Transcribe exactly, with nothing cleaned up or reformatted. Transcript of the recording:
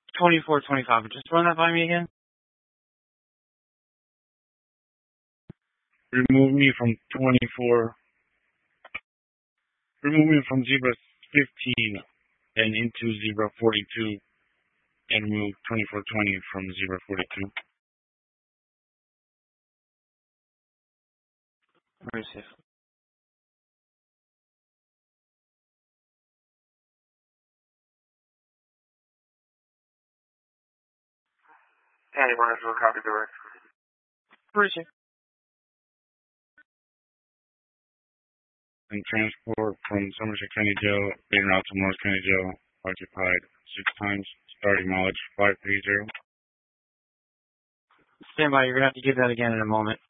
twenty-four twenty-five. Just run that by me again. Remove me from twenty-four. Remove me from zebra fifteen and into zebra forty-two, and remove twenty-four twenty from zebra forty-two. Very safe. Andy Barnesville, copy direct. Very safe. And transport from Somerset County Jail, being route to Morris County Jail, occupied six times, starting mileage five three zero. Stand by, you're going to have to give that again in a moment.